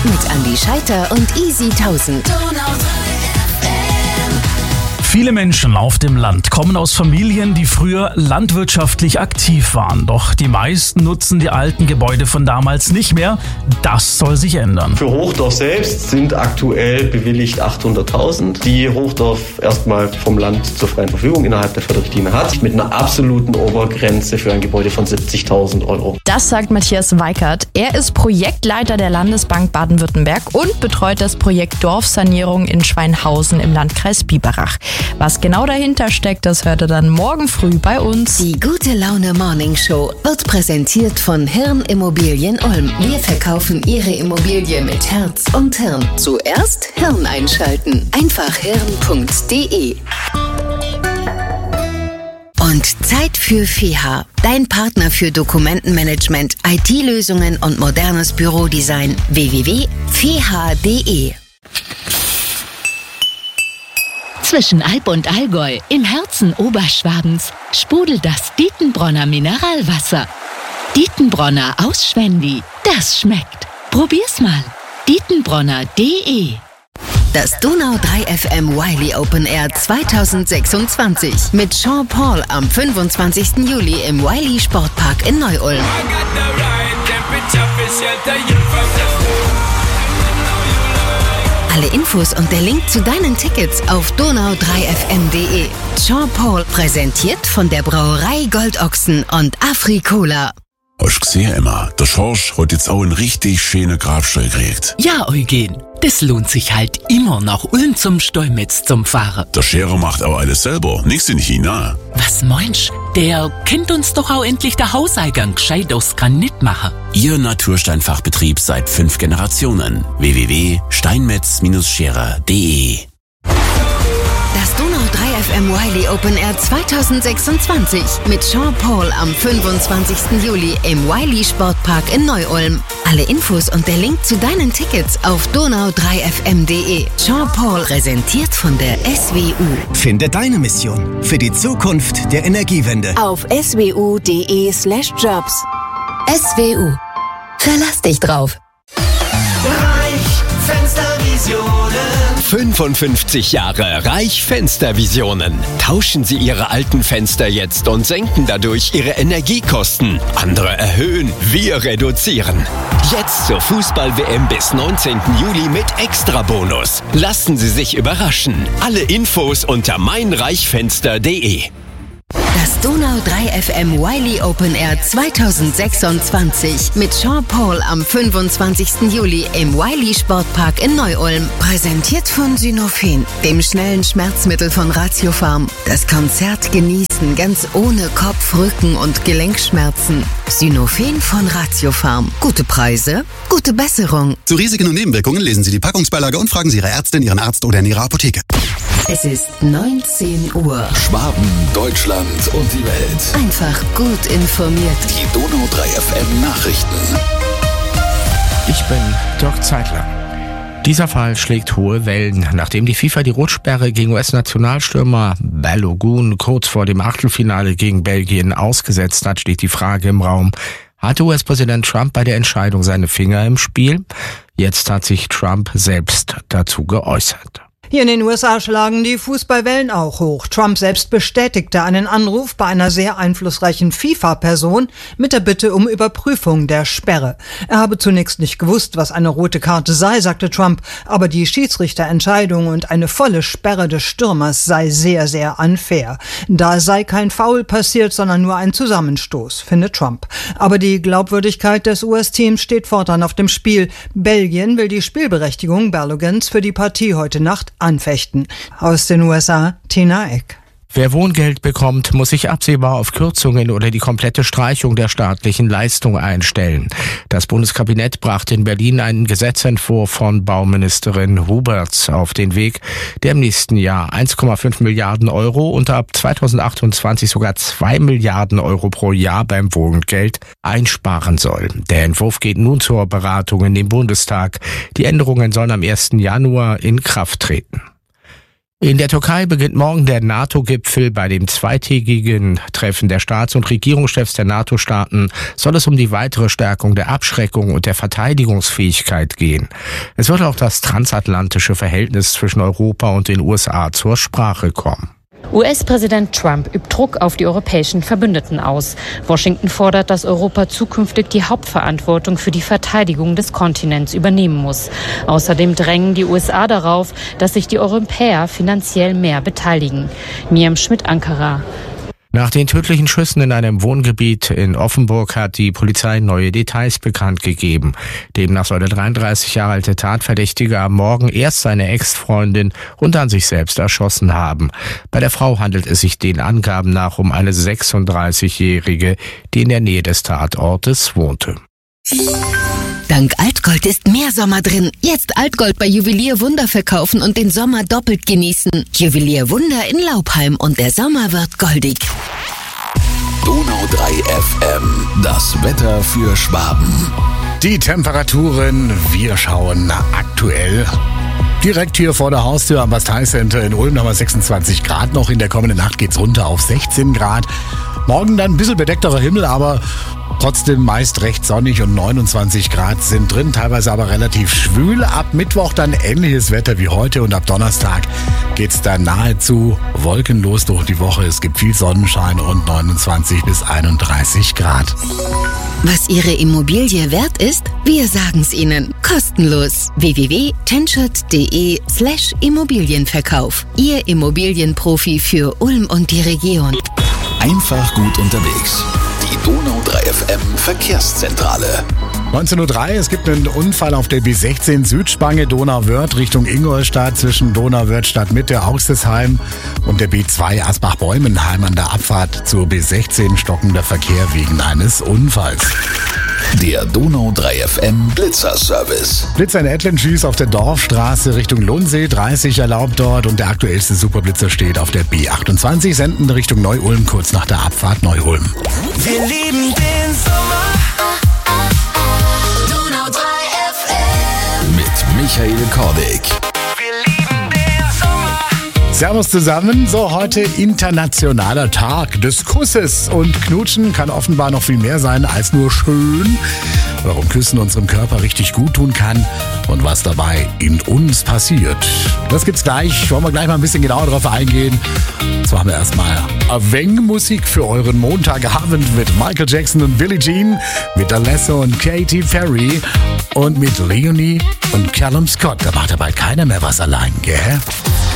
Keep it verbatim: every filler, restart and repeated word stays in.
mit Andi Scheiter und Easy tausend. Viele Menschen auf dem Land kommen aus Familien, die früher landwirtschaftlich aktiv waren. Doch die meisten nutzen die alten Gebäude von damals nicht mehr. Das soll sich ändern. Für Hochdorf selbst sind aktuell bewilligt achthunderttausend, die Hochdorf erstmal vom Land zur freien Verfügung innerhalb der Förderrichtlinie hat, mit einer absoluten Obergrenze für ein Gebäude von siebzigtausend Euro. Das sagt Matthias Weikert. Er ist Projektleiter der Landesbank Baden-Württemberg und betreut das Projekt Dorfsanierung in Schweinhausen im Landkreis Biberach. Was genau dahinter steckt, das hört ihr dann morgen früh bei uns. Die Gute Laune Morning Show wird präsentiert von Hirn Immobilien Ulm. Wir verkaufen Ihre Immobilie mit Herz und Hirn. Zuerst Hirn einschalten. Einfach hirn punkt de. Und Zeit für F E H, dein Partner für Dokumentenmanagement, I T-Lösungen und modernes Bürodesign. w w w punkt f e h punkt de. Zwischen Alb und Allgäu, im Herzen Oberschwabens, sprudelt das Dietenbronner Mineralwasser. Dietenbronner aus Schwendi, das schmeckt. Probier's mal. Dietenbronner punkt de. Das Donau drei F M Wiley Open Air zweitausendsechsundzwanzig mit Sean Paul am fünfundzwanzigsten Juli im Wiley Sportpark in Neu-Ulm. Alle Infos und der Link zu deinen Tickets auf donau drei f m punkt de. Sean Paul präsentiert von der Brauerei Goldochsen und Afri-Cola. Hast gesehen, Emma, der Schorsch hat jetzt auch einen richtig schönen Grabstall gekriegt. Ja, Eugen, das lohnt sich halt immer nach Ulm zum Stolmetz zum Fahren. Der Scherer macht aber alles selber, nichts in China. Was meinst? Der kennt uns doch auch endlich der Hauseingang gescheit aus Granit machen. Ihr Natursteinfachbetrieb seit fünf Generationen. w w w punkt steinmetz scherer punkt de. Das Donau drei F M Wiley Open Air zweitausendsechsundzwanzig mit Sean Paul am fünfundzwanzigsten Juli im Wiley Sportpark in Neu-Ulm. Alle Infos und der Link zu deinen Tickets auf donau drei f m punkt de. Sean Paul präsentiert von der S W U. Finde deine Mission für die Zukunft der Energiewende Auf s w u punkt de slash jobs. S W U. Verlass dich drauf. Reich Fenstervisionen. fünfundfünfzig Jahre Reich Fenstervisionen. Tauschen Sie Ihre alten Fenster jetzt und senken dadurch Ihre Energiekosten. Andere erhöhen, wir reduzieren. Jetzt zur Fußball-W M bis neunzehnten Juli mit Extrabonus. Lassen Sie sich überraschen. Alle Infos unter meinreichfenster punkt de. Das Donau drei F M Wiley Open Air zweitausendsechsundzwanzig mit Sean Paul am fünfundzwanzigsten Juli im Wiley Sportpark in Neu-Ulm. Präsentiert von Synofen, dem schnellen Schmerzmittel von Ratiopharm. Das Konzert genießen ganz ohne Kopf-, Rücken- und Gelenkschmerzen. Synofen von Ratiopharm. Gute Preise, gute Besserung. Zu Risiken und Nebenwirkungen lesen Sie die Packungsbeilage und fragen Sie Ihre Ärztin, Ihren Arzt oder in Ihrer Apotheke. Es ist neunzehn Uhr. Schwaben, Deutschland und die Welt. Einfach gut informiert. Die Donau drei F M Nachrichten. Ich bin Dirk Zeitler. Dieser Fall schlägt hohe Wellen. Nachdem die FIFA die Rotsperre gegen U S-Nationalstürmer Balogun kurz vor dem Achtelfinale gegen Belgien ausgesetzt hat, steht die Frage im Raum: Hatte U S-Präsident Trump bei der Entscheidung seine Finger im Spiel? Jetzt hat sich Trump selbst dazu geäußert. Hier in den U S A schlagen die Fußballwellen auch hoch. Trump selbst bestätigte einen Anruf bei einer sehr einflussreichen FIFA-Person mit der Bitte um Überprüfung der Sperre. Er habe zunächst nicht gewusst, was eine rote Karte sei, sagte Trump, aber die Schiedsrichterentscheidung und eine volle Sperre des Stürmers sei sehr, sehr unfair. Da sei kein Foul passiert, sondern nur ein Zusammenstoß, findet Trump. Aber die Glaubwürdigkeit des U S-Teams steht fortan auf dem Spiel. Belgien will die Spielberechtigung Balogans für die Partie heute Nacht anfechten. Aus den U S A, Tina Eck. Wer Wohngeld bekommt, muss sich absehbar auf Kürzungen oder die komplette Streichung der staatlichen Leistung einstellen. Das Bundeskabinett brachte in Berlin einen Gesetzentwurf von Bauministerin Huberts auf den Weg, der im nächsten Jahr eins Komma fünf Milliarden Euro und ab zweitausendachtundzwanzig sogar zwei Milliarden Euro pro Jahr beim Wohngeld einsparen soll. Der Entwurf geht nun zur Beratung in den Bundestag. Die Änderungen sollen am ersten Januar in Kraft treten. In der Türkei beginnt morgen der NATO-Gipfel. Bei dem zweitägigen Treffen der Staats- und Regierungschefs der NATO-Staaten soll es um die weitere Stärkung der Abschreckung und der Verteidigungsfähigkeit gehen. Es wird auch das transatlantische Verhältnis zwischen Europa und den U S A zur Sprache kommen. U S-Präsident Trump übt Druck auf die europäischen Verbündeten aus. Washington fordert, dass Europa zukünftig die Hauptverantwortung für die Verteidigung des Kontinents übernehmen muss. Außerdem drängen die U S A darauf, dass sich die Europäer finanziell mehr beteiligen. Miriam Schmidt, Ankara. Nach den tödlichen Schüssen in einem Wohngebiet in Offenburg hat die Polizei neue Details bekannt gegeben. Demnach soll der dreiunddreißig Jahre alte Tatverdächtige am Morgen erst seine Ex-Freundin und dann sich selbst erschossen haben. Bei der Frau handelt es sich den Angaben nach um eine sechsunddreißigjährige, die in der Nähe des Tatortes wohnte. Dank Altgold ist mehr Sommer drin. Jetzt Altgold bei Juwelier Wunder verkaufen und den Sommer doppelt genießen. Juwelier Wunder in Laubheim und der Sommer wird goldig. Donau drei F M, das Wetter für Schwaben. Die Temperaturen, wir schauen aktuell. Direkt hier vor der Haustür am Bastei Center in Ulm haben wir sechsundzwanzig Grad noch. In der kommenden Nacht geht's runter auf sechzehn Grad. Morgen dann ein bisschen bedeckterer Himmel, aber trotzdem meist recht sonnig und neunundzwanzig Grad sind drin, teilweise aber relativ schwül. Ab Mittwoch dann ähnliches Wetter wie heute und ab Donnerstag geht's dann nahezu wolkenlos durch die Woche. Es gibt viel Sonnenschein und neunundzwanzig bis einunddreißig Grad. Was Ihre Immobilie wert ist, wir sagen's Ihnen. Kostenlos. w w w punkt tenschert punkt de slash Immobilienverkauf. Ihr Immobilienprofi für Ulm und die Region. Einfach gut unterwegs. Die Donau drei F M Verkehrszentrale. neunzehn Uhr drei, es gibt einen Unfall auf der B sechzehn Südspange Donauwörth Richtung Ingolstadt zwischen Donauwörth Stadtmitte Auxesheim und der B zwei Asbach-Bäumenheim an der Abfahrt zur B sechzehn stockender Verkehr wegen eines Unfalls. Der Donau drei F M Blitzer-Service. Blitzer in Ettlenschieß auf der Dorfstraße Richtung Lundsee, dreißig erlaubt dort und der aktuellste Superblitzer steht auf der B achtundzwanzig, senden Richtung Neu-Ulm kurz nach der Abfahrt Neu-Ulm. Wir lieben den Sommer. Donau drei F M. Mit Michael Kordig. Servus zusammen, so heute internationaler Tag des Kusses und Knutschen kann offenbar noch viel mehr sein als nur schön. Warum Küssen unserem Körper richtig gut tun kann und was dabei in uns passiert. Das gibt's gleich, wollen wir gleich mal ein bisschen genauer drauf eingehen. So haben wir erstmal Aveng-Musik für euren Montagabend mit Michael Jackson und Billie Jean, mit Alesso und Katy Perry und mit Leonie und Callum Scott. Da macht ja bald keiner mehr was allein, gell?